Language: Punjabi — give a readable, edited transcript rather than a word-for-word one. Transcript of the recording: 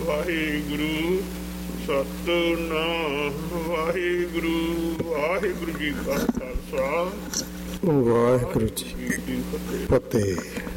ਵਾਹਿਗੁਰੂ ਸਤਿਨਾਮ ਵਾਹਿਗੁਰੂ। ਵਾਹਿਗੁਰੂ ਜੀ ਕਾ ਖਾਲਸਾ, ਵਾਹਿਗੁਰੂ ਜੀ ਕੀ ਫਤਿਹ।